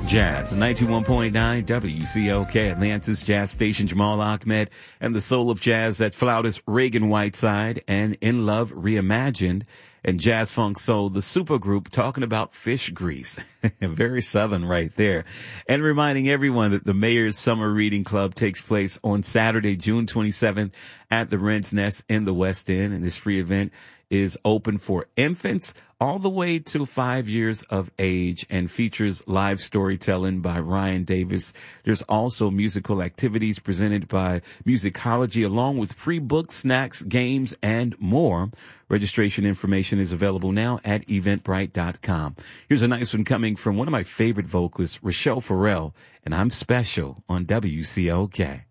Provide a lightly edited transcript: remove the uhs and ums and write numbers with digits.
Jazz, 91.9 WCOK, Atlantis Jazz Station. Jamal Ahmed and the soul of jazz at flautist Reagan Whiteside and In Love Reimagined and Jazz Funk Soul, the supergroup, talking about fish grease. Very Southern right there. And reminding everyone that the Mayor's Summer Reading Club takes place on Saturday, June 27th at the Wren's Nest in the West End. And this free event is open for infants all the way to 5 years of age and features live storytelling by Ryan Davis. There's also musical activities presented by Musicology along with free books, snacks, games, and more. Registration information is available now at eventbrite.com. Here's a nice one coming from one of my favorite vocalists, Rochelle Farrell, and I'm Special on WCOK.